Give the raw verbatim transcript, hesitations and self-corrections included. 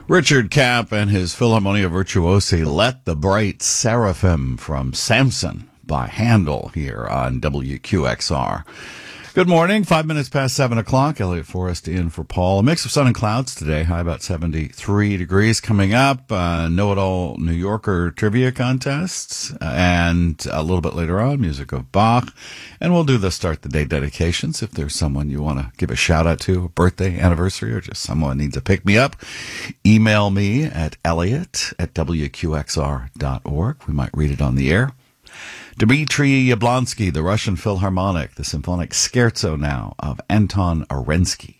Richard Kapp and his Philharmonia Virtuosi, Let the Bright Seraphim from Samson by Handel here on W Q X R. Good morning, five minutes past seven o'clock. Elliot Forrest in for Paul. A mix of sun and clouds today, high about seventy-three degrees. Coming up, uh, Know-It-All New Yorker trivia contests, and a little bit later on, music of Bach. And we'll do the start the day dedications. If there's someone you want to give a shout out to, a birthday, anniversary, or just someone needs to pick me up, email me at elliot at w q x r dot org. We might read it on the air. Dmitry Yablonsky, the Russian Philharmonic, the symphonic scherzo now of Anton Arensky.